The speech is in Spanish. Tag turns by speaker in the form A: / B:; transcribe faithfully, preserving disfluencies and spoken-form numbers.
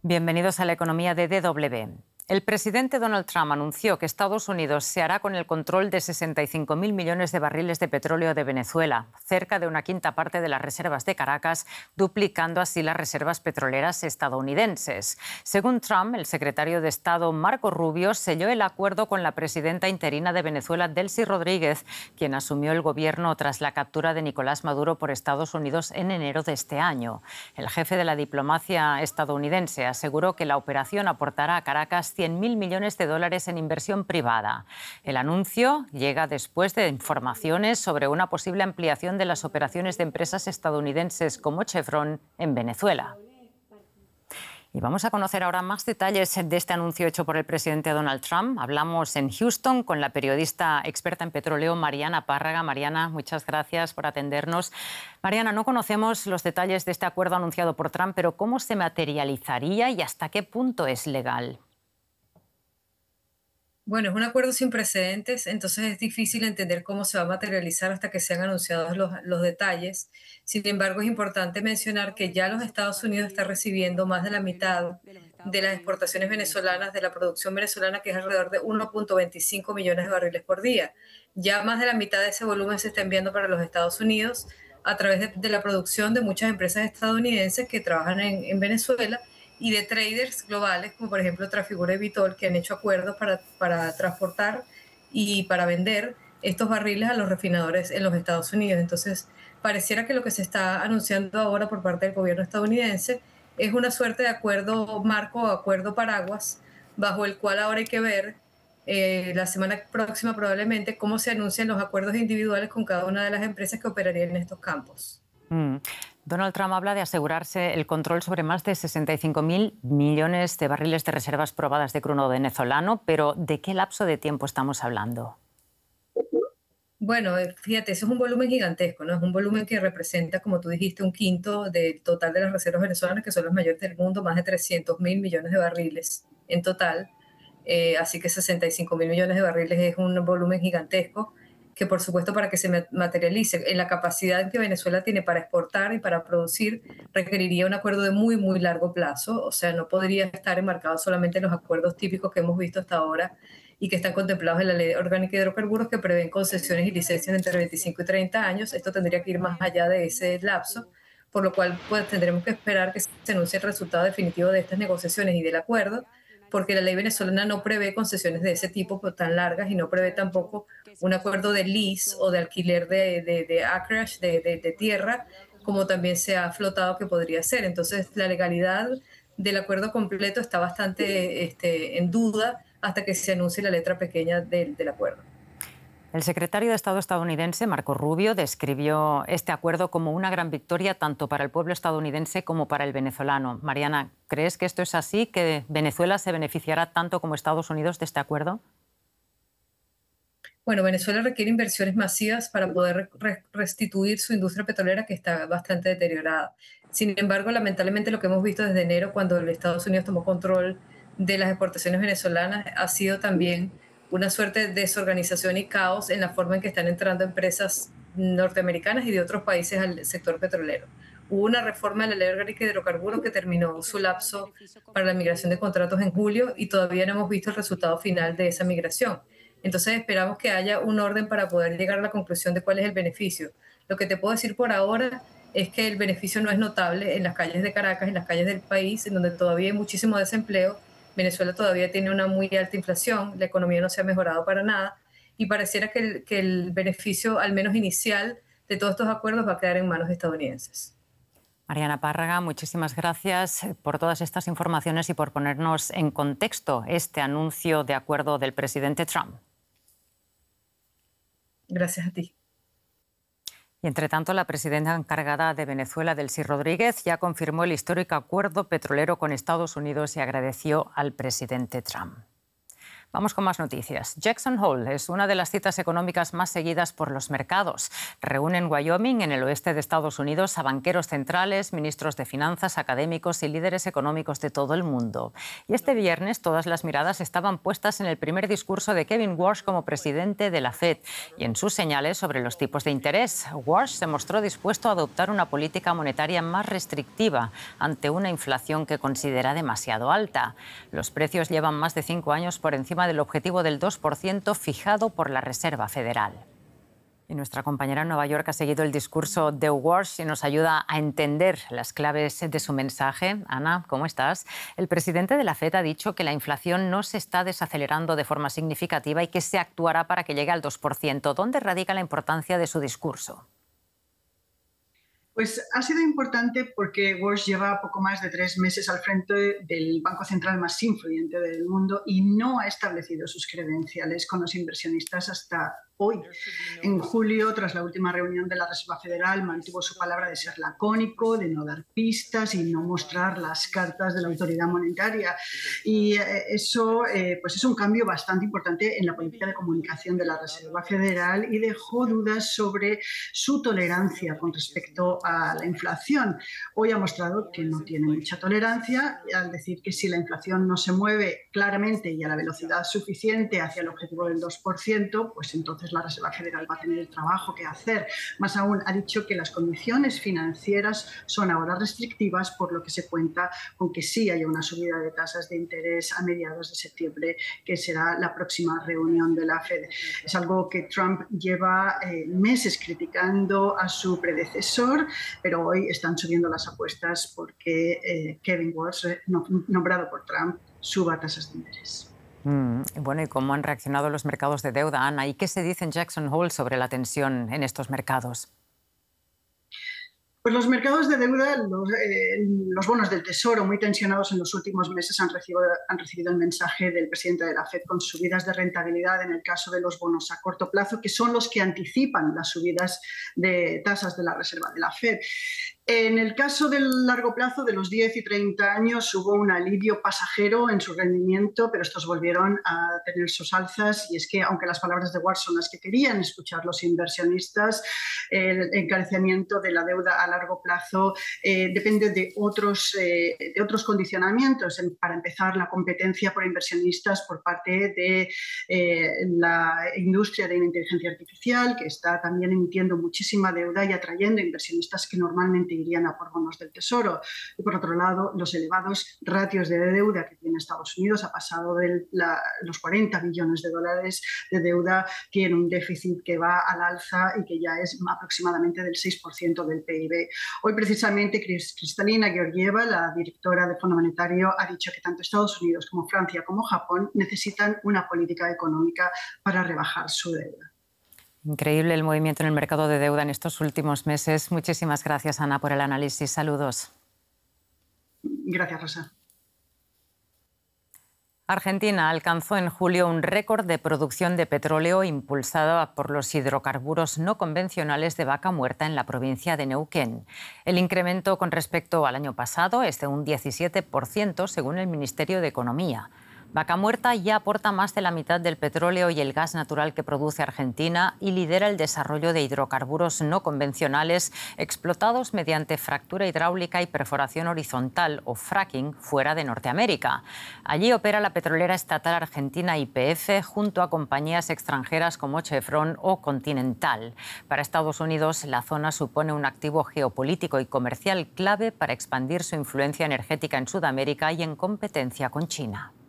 A: Bienvenidos a la economía de D W. El presidente Donald Trump anunció que Estados Unidos se hará con el control de sesenta y cinco mil millones de barriles de petróleo de Venezuela, cerca de una quinta parte de las reservas de Caracas, duplicando así las reservas petroleras estadounidenses. Según Trump, el secretario de Estado Marco Rubio selló el acuerdo con la presidenta interina de Venezuela, Delcy Rodríguez, quien asumió el gobierno tras la captura de Nicolás Maduro por Estados Unidos en enero de este año. El jefe de la diplomacia estadounidense aseguró que la operación aportará a Caracas cien mil millones de dólares en inversión privada. El anuncio llega después de informaciones sobre una posible ampliación de las operaciones de empresas estadounidenses como Chevron en Venezuela. Y vamos a conocer ahora más detalles de este anuncio hecho por el presidente Donald Trump. Hablamos en Houston con la periodista experta en petróleo Mariana Párraga. Mariana, muchas gracias por atendernos. Mariana, no conocemos los detalles de este acuerdo anunciado por Trump, pero ¿cómo se materializaría y hasta qué punto es legal?
B: Bueno, es un acuerdo sin precedentes, entonces es difícil entender cómo se va a materializar hasta que sean anunciados los, los detalles. Sin embargo, es importante mencionar que ya los Estados Unidos están recibiendo más de la mitad de las exportaciones venezolanas, de la producción venezolana, que es alrededor de uno punto veinticinco millones de barriles por día. Ya más de la mitad de ese volumen se está enviando para los Estados Unidos a través de, de la producción de muchas empresas estadounidenses que trabajan en, en Venezuela, y de traders globales, como por ejemplo Trafigura y Vitol, que han hecho acuerdos para, para transportar y para vender estos barriles a los refinadores en los Estados Unidos. Entonces, pareciera que lo que se está anunciando ahora por parte del gobierno estadounidense es una suerte de acuerdo marco o acuerdo paraguas, bajo el cual ahora hay que ver eh, la semana próxima probablemente cómo se anuncian los acuerdos individuales con cada una de las empresas que operarían en estos campos.
A: Mm. Donald Trump habla de asegurarse el control sobre más de sesenta y cinco mil millones de barriles de reservas probadas de crudo venezolano, pero ¿de qué lapso de tiempo estamos hablando?
B: Bueno, eh, fíjate, eso es un volumen gigantesco, ¿no? Es un volumen que representa, como tú dijiste, un quinto del total de las reservas venezolanas, que son las mayores del mundo, más de trescientos mil millones de barriles en total. Eh, así que sesenta y cinco mil millones de barriles es un volumen gigantesco que, por supuesto, para que se materialice en la capacidad que Venezuela tiene para exportar y para producir, requeriría un acuerdo de muy, muy largo plazo. O sea, no podría estar enmarcado solamente en los acuerdos típicos que hemos visto hasta ahora y que están contemplados en la Ley Orgánica de Hidrocarburos, que prevén concesiones y licencias entre veinticinco y treinta años. Esto tendría que ir más allá de ese lapso, por lo cual pues, tendremos que esperar que se anuncie el resultado definitivo de estas negociaciones y del acuerdo, porque la ley venezolana no prevé concesiones de ese tipo pues, tan largas, y no prevé tampoco un acuerdo de lease o de alquiler de, de, de acreage, de, de, de tierra, como también se ha flotado que podría ser. Entonces, la legalidad del acuerdo completo está bastante este, en duda hasta que se anuncie la letra pequeña del, del acuerdo.
A: El secretario de Estado estadounidense, Marco Rubio, describió este acuerdo como una gran victoria tanto para el pueblo estadounidense como para el venezolano. Mariana, ¿crees que esto es así, que Venezuela se beneficiará tanto como Estados Unidos de este acuerdo?
B: Bueno, Venezuela requiere inversiones masivas para poder re restituir su industria petrolera, que está bastante deteriorada. Sin embargo, lamentablemente lo que hemos visto desde enero, cuando los Estados Unidos tomó control de las exportaciones venezolanas, ha sido también una suerte de desorganización y caos en la forma en que están entrando empresas norteamericanas y de otros países al sector petrolero. Hubo una reforma de la Ley Orgánica de Hidrocarburos que terminó su lapso para la migración de contratos en julio, y todavía no hemos visto el resultado final de esa migración. Entonces esperamos que haya un orden para poder llegar a la conclusión de cuál es el beneficio. Lo que te puedo decir por ahora es que el beneficio no es notable en las calles de Caracas, en las calles del país, en donde todavía hay muchísimo desempleo. Venezuela todavía tiene una muy alta inflación, la economía no se ha mejorado para nada, y pareciera que el, que el beneficio, al menos inicial, de todos estos acuerdos va a quedar en manos estadounidenses.
A: Mariana Párraga, muchísimas gracias por todas estas informaciones y por ponernos en contexto este anuncio de acuerdo del presidente Trump.
B: Gracias a ti.
A: Y, entre tanto, la presidenta encargada de Venezuela, Delcy Rodríguez, ya confirmó el histórico acuerdo petrolero con Estados Unidos y agradeció al presidente Trump. Vamos con más noticias. Jackson Hole es una de las citas económicas más seguidas por los mercados. Reúne en Wyoming, en el oeste de Estados Unidos, a banqueros centrales, ministros de finanzas, académicos y líderes económicos de todo el mundo. Y este viernes todas las miradas estaban puestas en el primer discurso de Kevin Warsh como presidente de la Fed y en sus señales sobre los tipos de interés. Warsh se mostró dispuesto a adoptar una política monetaria más restrictiva ante una inflación que considera demasiado alta. Los precios llevan más de cinco años por encima del objetivo del dos por ciento fijado por la Reserva Federal. Y nuestra compañera en Nueva York ha seguido el discurso de Warsh y nos ayuda a entender las claves de su mensaje. Ana, ¿cómo estás? El presidente de la Fed ha dicho que la inflación no se está desacelerando de forma significativa y que se actuará para que llegue al dos por ciento. ¿Dónde radica la importancia de su discurso?
C: Pues ha sido importante porque Warsh lleva poco más de tres meses al frente del banco central más influyente del mundo y no ha establecido sus credenciales con los inversionistas hasta hoy. En julio, tras la última reunión de la Reserva Federal, mantuvo su palabra de ser lacónico, de no dar pistas y no mostrar las cartas de la autoridad monetaria. Y eso eh, pues es un cambio bastante importante en la política de comunicación de la Reserva Federal y dejó dudas sobre su tolerancia con respecto a la inflación. Hoy ha mostrado que no tiene mucha tolerancia al decir que si la inflación no se mueve claramente y a la velocidad suficiente hacia el objetivo del dos por ciento, pues entonces la Reserva Federal va a tener el trabajo que hacer. Más aún, ha dicho que las condiciones financieras son ahora restrictivas, por lo que se cuenta con que sí haya una subida de tasas de interés a mediados de septiembre, que será la próxima reunión de la Fed. Es algo que Trump lleva eh, meses criticando a su predecesor, pero hoy están subiendo las apuestas porque eh, Kevin Warsh, nombrado por Trump, suba tasas de interés.
A: Mm, bueno, ¿y cómo han reaccionado los mercados de deuda, Ana? ¿Y qué se dice en Jackson Hole sobre la tensión en estos mercados?
C: Pues los mercados de deuda, los, eh, los bonos del Tesoro muy tensionados en los últimos meses han recibido, han recibido el mensaje del presidente de la Fed con subidas de rentabilidad en el caso de los bonos a corto plazo, que son los que anticipan las subidas de tasas de la Reserva de la Fed. En el caso del largo plazo, de los diez y treinta años, hubo un alivio pasajero en su rendimiento, pero estos volvieron a tener sus alzas. Y es que, aunque las palabras de Warsh son las que querían escuchar los inversionistas, el encarecimiento de la deuda a largo plazo eh, depende de otros, eh, de otros condicionamientos. Para empezar, la competencia por inversionistas por parte de eh, la industria de la inteligencia artificial, que está también emitiendo muchísima deuda y atrayendo inversionistas que normalmente irían a por bonos del Tesoro. Y por otro lado, los elevados ratios de deuda que tiene Estados Unidos, ha pasado de la, los cuarenta billones de dólares de deuda, tiene un déficit que va al alza y que ya es aproximadamente del seis por ciento del P I B. Hoy precisamente Kristalina Georgieva, la directora del Fondo Monetario, ha dicho que tanto Estados Unidos como Francia como Japón necesitan una política económica para rebajar su deuda.
A: Increíble el movimiento en el mercado de deuda en estos últimos meses. Muchísimas gracias, Ana, por el análisis. Saludos.
C: Gracias, Rosa.
A: Argentina alcanzó en julio un récord de producción de petróleo impulsada por los hidrocarburos no convencionales de Vaca Muerta en la provincia de Neuquén. El incremento con respecto al año pasado es de un diecisiete por ciento, según el Ministerio de Economía. Vaca Muerta ya aporta más de la mitad del petróleo y el gas natural que produce Argentina y lidera el desarrollo de hidrocarburos no convencionales explotados mediante fractura hidráulica y perforación horizontal o fracking fuera de Norteamérica. Allí opera la petrolera estatal argentina Y P F junto a compañías extranjeras como Chevron o Continental. Para Estados Unidos, la zona supone un activo geopolítico y comercial clave para expandir su influencia energética en Sudamérica y en competencia con China.